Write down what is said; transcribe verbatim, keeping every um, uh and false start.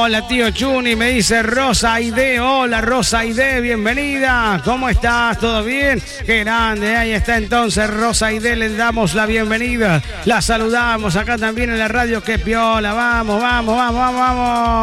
Hola, tío Chuni, me dice Rosa Aide. Hola, Rosa Aide, bienvenida. ¿Cómo estás? ¿Todo bien? Qué grande. Ahí está entonces Rosa Aide, le damos la bienvenida. La saludamos acá también en la radio. Qué piola. Vamos, vamos, vamos, vamos, vamos.